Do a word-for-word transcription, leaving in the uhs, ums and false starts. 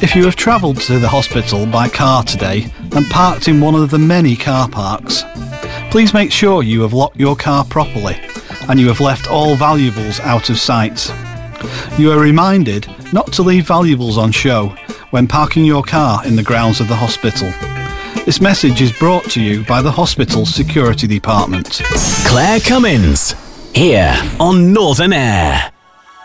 If you have travelled to the hospital by car today and parked in one of the many car parks, please make sure you have locked your car properly and you have left all valuables out of sight. You are reminded not to leave valuables on show when parking your car in the grounds of the hospital. This message is brought to you by the Hospital Security Department. Claire Cummins, here on Northern Air.